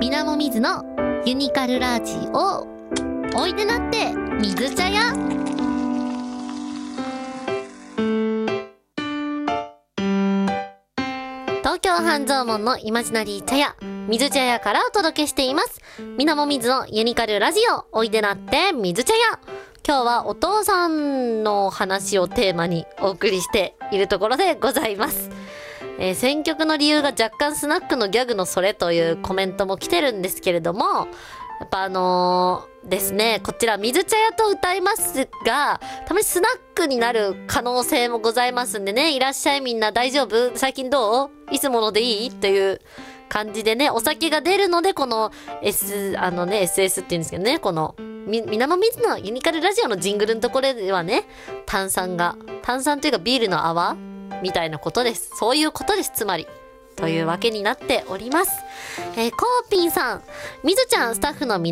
みなもみずのユニカルラジオ。おいでなって水茶屋。東京半蔵門のイマジナリー茶屋水茶屋からお届けしています。みなもみずのユニカルラジオ。おいでなって水茶屋。今日はお父さんの話をテーマにお送りしているところでございます。選曲の理由が若干スナックのギャグのそれというコメントも来てるんですけれども、やっぱですね、こちら水茶屋と歌いますが、たまにスナックになる可能性もございますんでね、いらっしゃいみんな大丈夫？最近どう？いつものでいい？という感じでね、お酒が出るので、このSS って言うんですけどね、このみなもみずのユニカルラジオのジングルのところではね、炭酸というかビールの泡みたいなことです。そういうことです、つまり。というわけになっております。コーピンさん、みずちゃんスタッフの